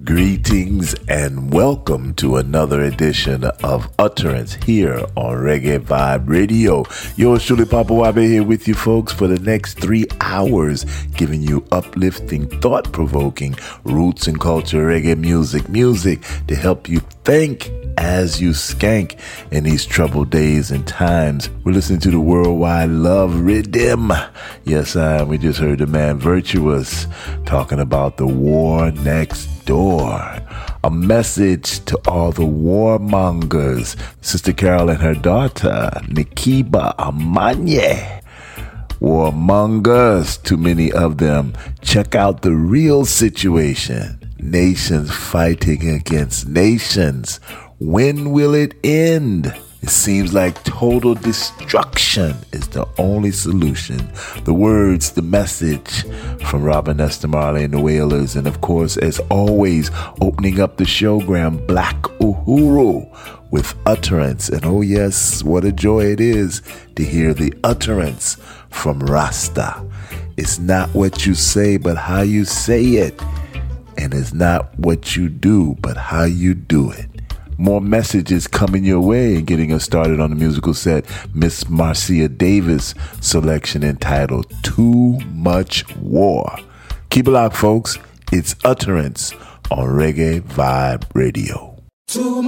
Greetings and welcome to another edition of Utterance here on Reggae Vibe Radio. Yours truly, Papa Wabe, here with you folks for the next 3 hours, giving you uplifting, thought-provoking, roots and culture reggae music to help you think as you skank in these troubled days and times. We're listening to the Worldwide Love Rhythm. Yes, we just heard the man Virtuous talking about the war next door. A message to all the warmongers. Sister Carol and her daughter, Nikiba Amanye. Warmongers, too many of them. Check out the real situation. Nations fighting against nations. When will it end? It seems like total destruction is the only solution. The words, the message from Robin Nesta Marley and the Wailers. And of course, as always, opening up the showgram, Black Uhuru with Utterance. And oh yes, what a joy it is to hear the utterance from Rasta. It's not what you say, but how you say it. And it's not what you do, but how you do it. More messages coming your way and getting us started on the musical set. Miss Marcia Davis selection entitled Too Much War. Keep it locked, folks. It's Utterance on Reggae Vibe Radio.